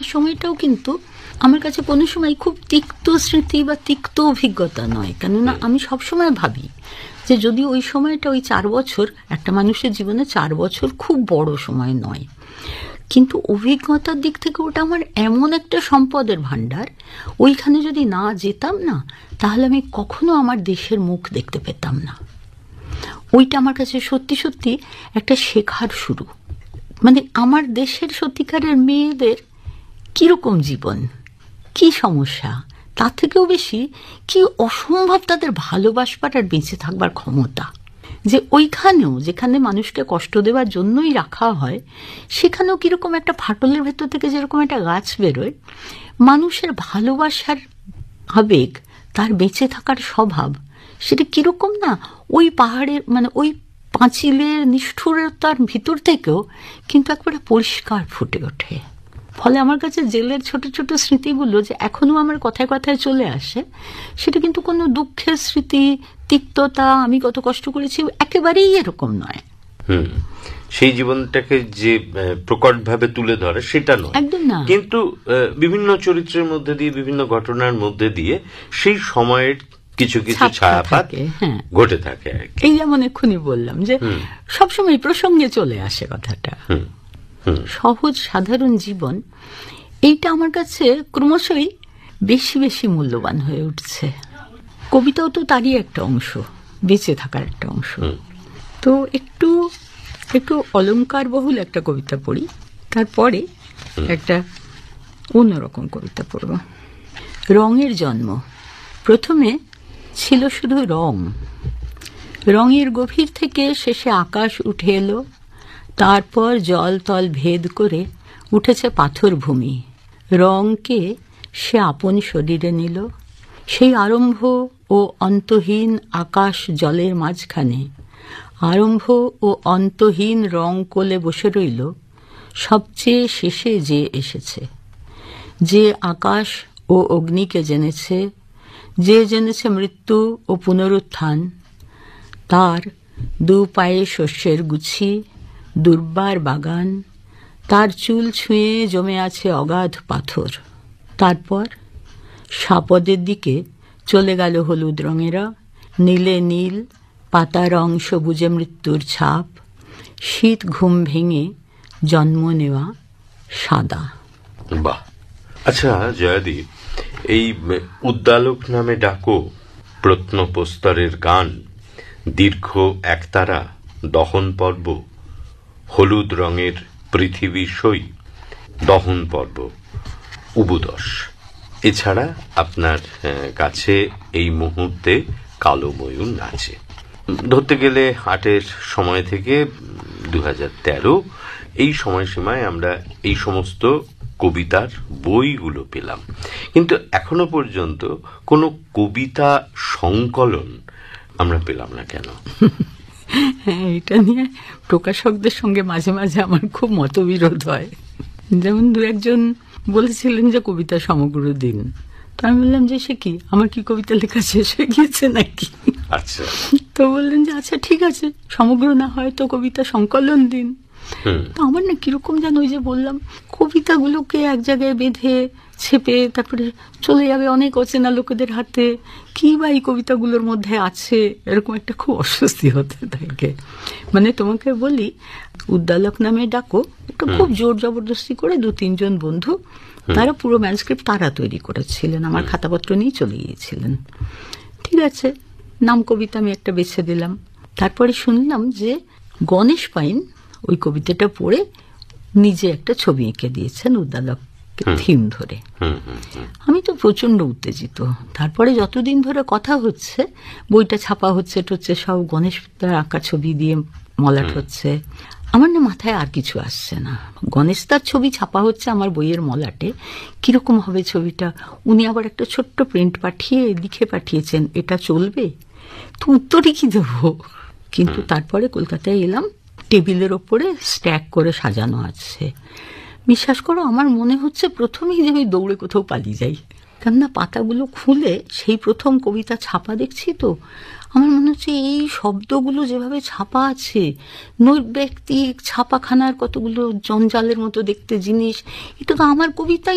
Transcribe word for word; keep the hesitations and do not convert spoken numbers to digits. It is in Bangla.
সময়টাও কিন্তু আমার কাছে কোনো সময় খুব তিক্ত স্মৃতি বা তিক্ত অভিজ্ঞতা নয়, কেননা আমি সবসময় ভাবি যে যদি ওই সময়টা, ওই চার বছর একটা মানুষের জীবনে চার বছর খুব বড় সময় নয়, কিন্তু অভিজ্ঞতার দিক থেকে ওটা আমার এমন একটা সম্পদের ভাণ্ডার, ওইখানে যদি না যেতাম না তাহলে আমি কখনো আমার দেশের মুখ দেখতে পেতাম না। ওইটা আমার কাছে সত্যি সত্যি একটা শেখার শুরু। মানে আমার দেশের সত্যিকারের মেয়েদের কিরকম জীবন, কি সমস্যা, তার থেকেও বেশি কি অসম্ভব তাদের ভালোবাসবার আর বেঁচে থাকবার ক্ষমতা। যে ওইখানেও যেখানে মানুষকে কষ্ট দেওয়ার জন্যই রাখা হয়, সেখানেও কিরকম একটা ফাটলের ভেতর থেকে যেরকম একটা গাছ বেরোয়, মানুষের ভালোবাসার আবেগ, তার বেঁচে থাকার স্বভাব, সেটা কিরকম না ওই পাহাড়ের মানে ওই পাঁচিলের নিষ্ঠুরতার ভিতর থেকেও কিন্তু একবারে পরিষ্কার ফুটে ওঠে। ফলে আমার কাছে জেলের ছোট ছোট স্মৃতিগুলো যে এখনো আমার কথায় কথায় চলে আসে, সেটা কিন্তু কোনো দুঃখের স্মৃতি, তিক্ততা, আমি কত কষ্ট করেছি, একেবারেই এরকম নয়। হুম সেই জীবনটাকে যে প্রকটভাবে তুলে ধরে সেটা নয়, একদম না। কিন্তু বিভিন্ন চরিত্রের মধ্যে দিয়ে, বিভিন্ন ঘটনার মধ্যে দিয়ে সেই সময়ের কিছু কিছু ছায়াপাত ঘটে থাকে। এই যেমন এক্ষুনি বললাম যে সবসময় প্রসঙ্গে চলে আসে কথাটা, সহজ সাধারণ জীবন, এইটা আমার কাছে ক্রমশই বেশি বেশি মূল্যবান হয়ে উঠছে। কবিতাও তো তারই একটা অংশ, বেঁচে থাকার একটা অংশ। তো একটু একটু অলংকার বহুল একটা কবিতা পড়ি, তারপরে একটা অন্যরকম কবিতা পড়ব। রঙের জন্ম। প্রথমে ছিল শুধু রং, রঙের গভীর থেকে শেষে আকাশ উঠে এলো, তারপর জল তল ভেদ করে উঠেছে পাথর ভূমি। রংকে সে আপন শরীরে নিল, সেই আরম্ভ ও অন্তহীন আকাশ জলের মাঝখানে আরম্ভ ও অন্তহীন রং কোলে বসে রইল। সবচেয়ে শেষে যে এসেছে, যে আকাশ ও অগ্নিকে জেনেছে, যে জেনেছে মৃত্যু ও পুনরুত্থান, তার দু পায়ে শস্যের গুছি, দুর্বার বাগান, তার চুল ছুঁয়ে জমে আছে অগাধ পাথর। তারপর সাপদের দিকে চলে গেল হলুদ রঙেরা, নীলে নীল, পাতা রং সবুজে মৃত্যুর ছাপ, শীত ঘুম ভেঙে জন্ম নেওয়া সাদা। বাহ। আচ্ছা জয়াদি, এই উদ্দালক নামে ডাকো, প্রত্নপ্রস্তরের গান, দীর্ঘ একতারা, দহন পর্ব, হলুদ রঙের পৃথিবী সই, দহন পর্ব, উবুদশ, এছাড়া আপনার কাছে এই মুহূর্তে কালো ময়ূর নাচে, ধরতে গেলে আটের সময় থেকে দু হাজার তেরো এই সময়সীমায় আমরা এই সমস্ত কবিতার বইগুলো পেলাম, কিন্তু এখনো পর্যন্ত কোনো কবিতা সংকলন আমরা পেলাম না কেন? হ্যাঁ, এটা নিয়ে প্রকাশকদের সঙ্গে মাঝে মাঝে আমার খুব মতবিরোধ হয়। যেমন দু একজন বলেছিলেন যে কবিতা সমগ্র দিন, তো আমি বললাম যে সে কি, আমার কি কবিতা লেখা শেষ হয়ে গিয়েছে নাকি? আচ্ছা। তো বললেন যে আচ্ছা ঠিক আছে, সমগ্র না হয় তো কবিতা সংকলন দিন। তো আমার না কিরকম যেন ওই যে বললাম, কবিতাগুলোকে এক জায়গায় বেঁধে ছেপে তারপরে চলে যাবে অনেক অচেনা লোকেদের হাতে, কি বা এই কবিতাগুলোর মধ্যে আছে, এরকম একটা খুব অস্বস্তি হতে থাকে। মানে তোমাকে বলি, উদ্দালক নামে ডাকো একটু খুব জোর জবরদস্তি করে দু তিনজন বন্ধু, তারা পুরো ম্যানুস্ক্রিপ্ট তারা তৈরি করেছিলেন, আমার খাতাপত্র নিয়ে চলে গিয়েছিলেন। ঠিক আছে, নাম কবিতা আমি একটা বেছে দিলাম। তারপরে শুনলাম যে গণেশ পাইন ওই কবিতাটা পড়ে নিজে একটা ছবি এঁকে দিয়েছেন উদ্দালক থিম ধরে। আমি তো প্রচন্ড উত্তেজিত। তারপরে যতদিন ধরে কথা হচ্ছে, বইটা ছাপা হচ্ছে টচ্ছে, সব গণেশ তার আঁকা ছবি দিয়ে মলাট হচ্ছে, আমার না মাথায় আর কিছু আসছে না। গণেশ তার ছবি ছাপা হচ্ছে আমার বইয়ের মলাটে, কিরকম হবে ছবিটা? উনি আবার একটা ছোট্ট প্রিন্ট পাঠিয়ে লিখে পাঠিয়েছেন, এটা চলবে? তো উত্তরে কি দেবো? কিন্তু তারপরে কলকাতায় এলাম, টেবিলের ওপরে স্ট্যাক করে সাজানো আছে। বিশ্বাস করো, আমার মনে হচ্ছে প্রথমেই যে আমি দৌড়ে কোথাও পালিয়ে যাই, কেননা পাতাগুলো খুলে সেই প্রথম কবিতা ছাপা দেখছি, তো আমার মনে হচ্ছে এই শব্দগুলো যেভাবে ছাপা আছে, নৈর্ব্যক্তিক ছাপাখানার কতগুলো জঞ্জালের মতো দেখতে জিনিস, এটা তো আমার কবিতাই